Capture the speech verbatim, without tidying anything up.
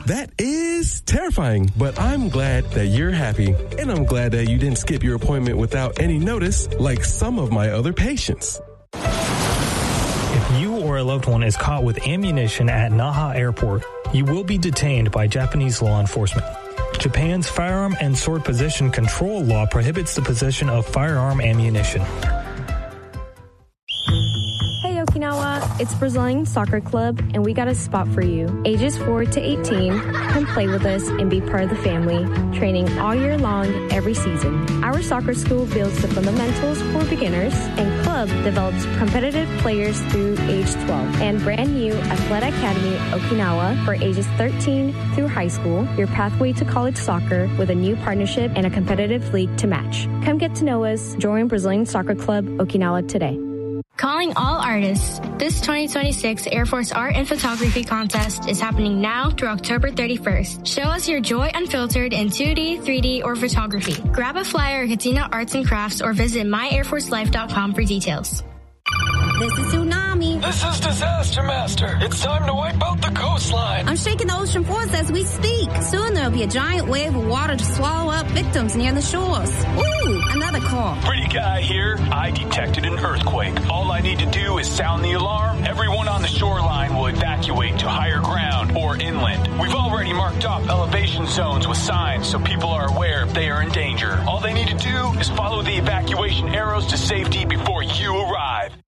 That is terrifying, but I'm glad that you're happy. And I'm glad that you didn't skip your appointment without any notice like some of my other patients. If you or a loved one is caught with ammunition at Naha Airport, you will be detained by Japanese law enforcement. Japan's firearm and sword possession control law prohibits the possession of firearm ammunition. Hey Okinawa, it's Brazilian Soccer Club and we got a spot for you. Ages four to eighteen, come play with us and be part of the family, training all year long every season. Our soccer school builds the fundamentals for beginners and club develops competitive players through age twelve. And brand new Athleta Academy Okinawa for ages thirteen through high school, your pathway to college soccer with a new partnership and a competitive league to match. Come get to know us. Join Brazilian Soccer Club Okinawa today. Calling all artists. This twenty twenty-six Air Force Art and Photography Contest is happening now through October thirty-first. Show us your joy unfiltered in two D, three D, or photography. Grab a flyer at Katina Arts and Crafts or visit my air force life dot com for details. This is Tsunami. This is Disaster Master. It's time to wipe out the coastline. I'm shaking the ocean force as we speak. Soon there'll be a giant wave of water to swallow up victims near the shores. Ooh, another call. Pretty guy here. I detected an earthquake. All I need to do is sound the alarm. Everyone on the shoreline will evacuate to higher ground or inland. We've already marked off elevation zones with signs so people are aware if they are in danger. All they need to do is follow the evacuation arrows to safety before you arrive.